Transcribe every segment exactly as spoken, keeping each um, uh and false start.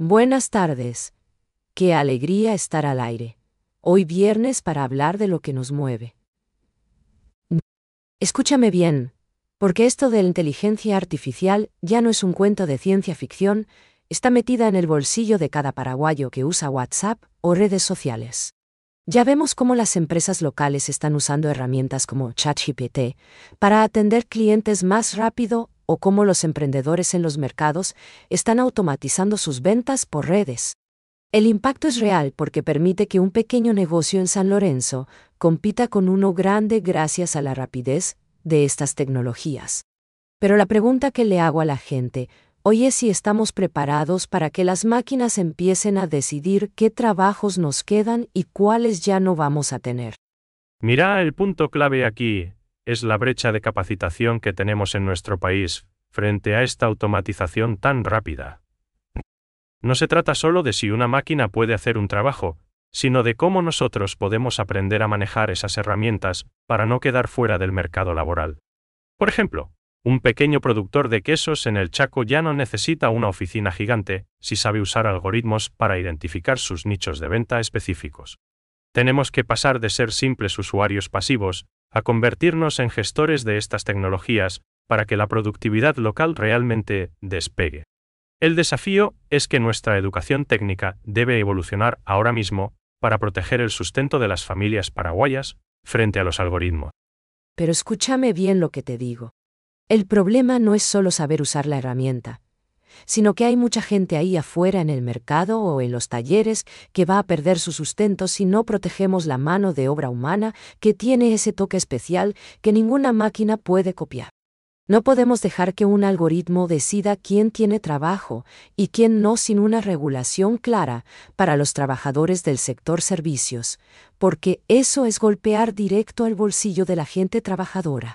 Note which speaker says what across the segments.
Speaker 1: Buenas tardes. Qué alegría estar al aire. Hoy viernes para hablar de lo que nos mueve. Escúchame bien, porque esto de la inteligencia artificial ya no es un cuento de ciencia ficción, está metida en el bolsillo de cada paraguayo que usa WhatsApp o redes sociales. Ya vemos cómo las empresas locales están usando herramientas como ChatGPT para atender clientes más rápido o cómo los emprendedores en los mercados están automatizando sus ventas por redes. El impacto es real porque permite que un pequeño negocio en San Lorenzo compita con uno grande gracias a la rapidez de estas tecnologías. Pero la pregunta que le hago a la gente hoy es si estamos preparados para que las máquinas empiecen a decidir qué trabajos nos quedan y cuáles ya no vamos a tener.
Speaker 2: Mira, el punto clave aquí es la brecha de capacitación que tenemos en nuestro país frente a esta automatización tan rápida. No se trata solo de si una máquina puede hacer un trabajo, sino de cómo nosotros podemos aprender a manejar esas herramientas para no quedar fuera del mercado laboral. Por ejemplo, un pequeño productor de quesos en el Chaco ya no necesita una oficina gigante si sabe usar algoritmos para identificar sus nichos de venta específicos. Tenemos que pasar de ser simples usuarios pasivos a convertirnos en gestores de estas tecnologías para que la productividad local realmente despegue. El desafío es que nuestra educación técnica debe evolucionar ahora mismo para proteger el sustento de las familias paraguayas frente a los algoritmos.
Speaker 1: Pero escúchame bien lo que te digo. El problema no es solo saber usar la herramienta, sino que hay mucha gente ahí afuera en el mercado o en los talleres que va a perder su sustento si no protegemos la mano de obra humana que tiene ese toque especial que ninguna máquina puede copiar. No podemos dejar que un algoritmo decida quién tiene trabajo y quién no sin una regulación clara para los trabajadores del sector servicios, porque eso es golpear directo al bolsillo de la gente trabajadora.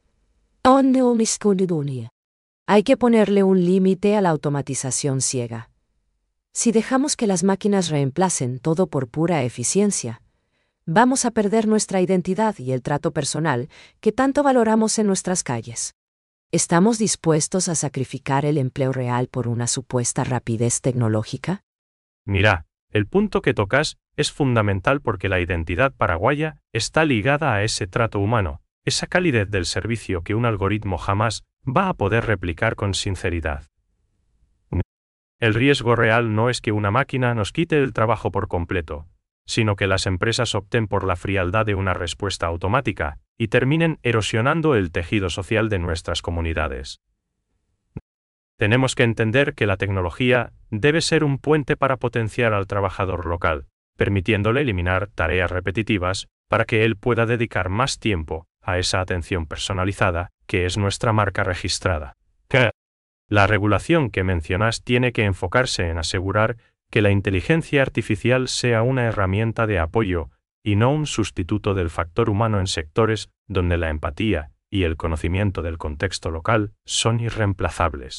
Speaker 1: Hay que ponerle un límite a la automatización ciega. Si dejamos que las máquinas reemplacen todo por pura eficiencia, vamos a perder nuestra identidad y el trato personal que tanto valoramos en nuestras calles. ¿Estamos dispuestos a sacrificar el empleo real por una supuesta rapidez tecnológica?
Speaker 2: Mira, el punto que tocas es fundamental porque la identidad paraguaya está ligada a ese trato humano, esa calidez del servicio que un algoritmo jamás va a poder replicar con sinceridad. El riesgo real no es que una máquina nos quite el trabajo por completo, sino que las empresas opten por la frialdad de una respuesta automática y terminen erosionando el tejido social de nuestras comunidades. Tenemos que entender que la tecnología debe ser un puente para potenciar al trabajador local, permitiéndole eliminar tareas repetitivas para que él pueda dedicar más tiempo a esa atención personalizada que es nuestra marca registrada. La regulación que mencionas tiene que enfocarse en asegurar que la inteligencia artificial sea una herramienta de apoyo y no un sustituto del factor humano en sectores donde la empatía y el conocimiento del contexto local son irreemplazables.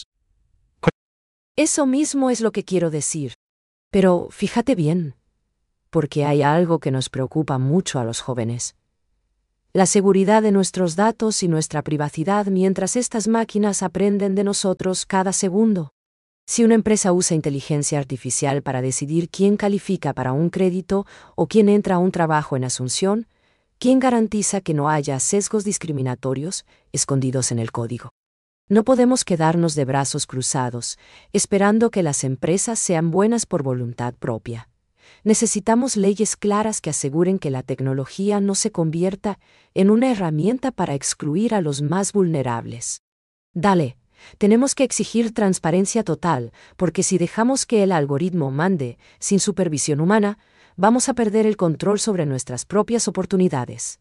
Speaker 1: Eso mismo es lo que quiero decir. Pero fíjate bien, porque hay algo que nos preocupa mucho a los jóvenes. La seguridad de nuestros datos y nuestra privacidad mientras estas máquinas aprenden de nosotros cada segundo. Si una empresa usa inteligencia artificial para decidir quién califica para un crédito o quién entra a un trabajo en Asunción, ¿quién garantiza que no haya sesgos discriminatorios escondidos en el código? No podemos quedarnos de brazos cruzados, esperando que las empresas sean buenas por voluntad propia. Necesitamos leyes claras que aseguren que la tecnología no se convierta en una herramienta para excluir a los más vulnerables. Dale. Tenemos que exigir transparencia total, porque si dejamos que el algoritmo mande, sin supervisión humana, vamos a perder el control sobre nuestras propias oportunidades.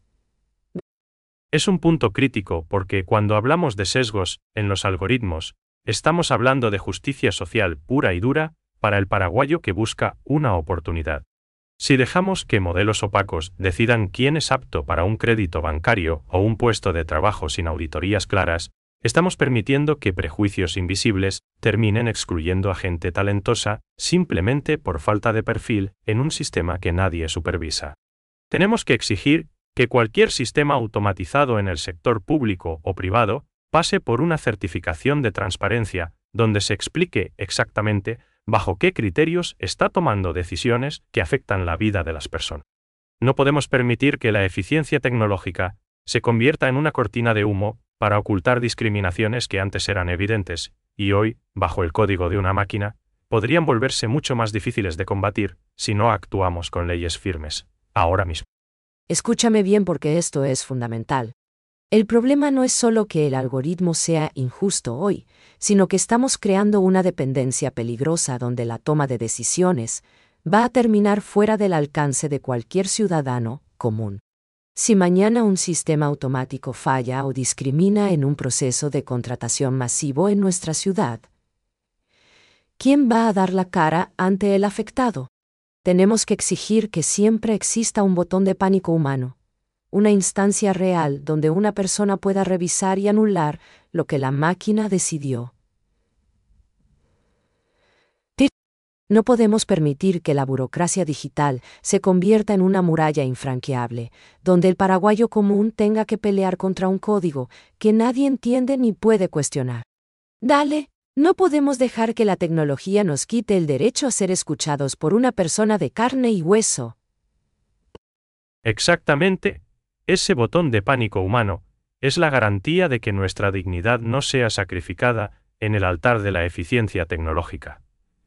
Speaker 2: Es un punto crítico porque cuando hablamos de sesgos en los algoritmos, estamos hablando de justicia social pura y dura para el paraguayo que busca una oportunidad. Si dejamos que modelos opacos decidan quién es apto para un crédito bancario o un puesto de trabajo sin auditorías claras, estamos permitiendo que prejuicios invisibles terminen excluyendo a gente talentosa simplemente por falta de perfil en un sistema que nadie supervisa. Tenemos que exigir que cualquier sistema automatizado en el sector público o privado pase por una certificación de transparencia donde se explique exactamente bajo qué criterios está tomando decisiones que afectan la vida de las personas. No podemos permitir que la eficiencia tecnológica se convierta en una cortina de humo para ocultar discriminaciones que antes eran evidentes, y hoy, bajo el código de una máquina, podrían volverse mucho más difíciles de combatir si no actuamos con leyes firmes, ahora mismo.
Speaker 1: Escúchame bien porque esto es fundamental. El problema no es solo que el algoritmo sea injusto hoy, sino que estamos creando una dependencia peligrosa donde la toma de decisiones va a terminar fuera del alcance de cualquier ciudadano común. Si mañana un sistema automático falla o discrimina en un proceso de contratación masivo en nuestra ciudad, ¿quién va a dar la cara ante el afectado? Tenemos que exigir que siempre exista un botón de pánico humano, una instancia real donde una persona pueda revisar y anular lo que la máquina decidió. No podemos permitir que la burocracia digital se convierta en una muralla infranqueable, donde el paraguayo común tenga que pelear contra un código que nadie entiende ni puede cuestionar. Dale, no podemos dejar que la tecnología nos quite el derecho a ser escuchados por una persona de carne y hueso.
Speaker 2: Exactamente, ese botón de pánico humano es la garantía de que nuestra dignidad no sea sacrificada en el altar de la eficiencia tecnológica.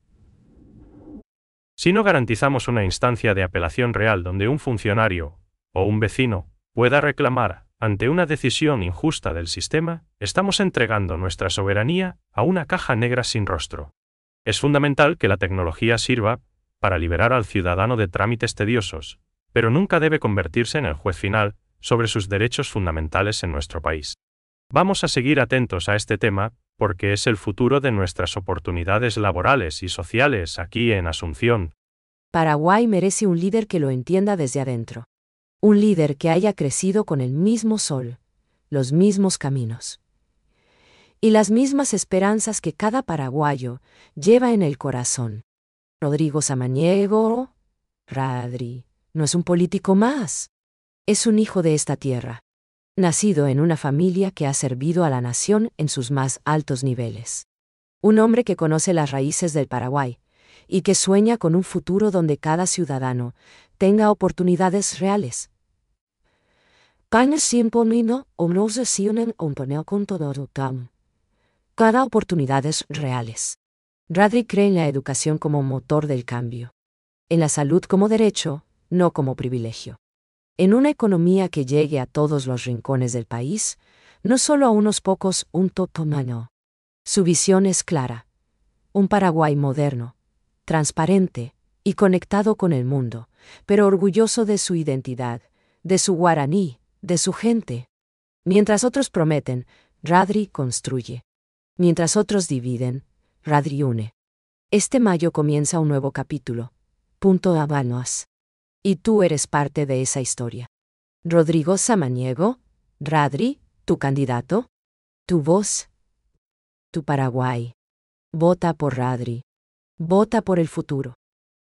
Speaker 2: Si no garantizamos una instancia de apelación real donde un funcionario o un vecino pueda reclamar ante una decisión injusta del sistema, estamos entregando nuestra soberanía a una caja negra sin rostro. Es fundamental que la tecnología sirva para liberar al ciudadano de trámites tediosos, pero nunca debe convertirse en el juez final sobre sus derechos fundamentales en nuestro país. Vamos a seguir atentos a este tema, porque es el futuro de nuestras oportunidades laborales y sociales aquí en Asunción.
Speaker 1: Paraguay merece un líder que lo entienda desde adentro. Un líder que haya crecido con el mismo sol, los mismos caminos y las mismas esperanzas que cada paraguayo lleva en el corazón. Rodrigo Samaniego, Radri, no es un político más. Es un hijo de esta tierra, nacido en una familia que ha servido a la nación en sus más altos niveles. Un hombre que conoce las raíces del Paraguay y que sueña con un futuro donde cada ciudadano tenga oportunidades reales. Cada oportunidades reales. Radri cree en la educación como motor del cambio, en la salud como derecho, no como privilegio. En una economía que llegue a todos los rincones del país, no solo a unos pocos, un totomano. Su visión es clara. Un Paraguay moderno, transparente y conectado con el mundo, pero orgulloso de su identidad, de su guaraní, de su gente. Mientras otros prometen, Radri construye. Mientras otros dividen, Radri une. Este mayo comienza un nuevo capítulo. Punto Habanos. Y tú eres parte de esa historia. Rodrigo Samaniego, Radri, tu candidato, tu voz, tu Paraguay. Vota por Radri. Vota por el futuro.